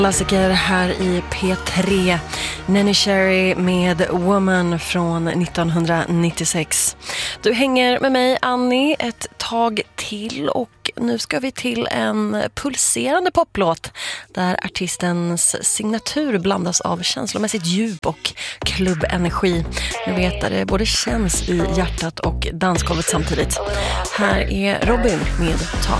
Klassiker här i P3. Nenny Cherry med Woman från 1996. Du hänger med mig, Annie, ett tag till och nu ska vi till en pulserande poplåt där artistens signatur blandas av känslomässigt djup och klubbenergi. Jag vet att det både känns i hjärtat och dansgolvet samtidigt. Här är Robin med Tak.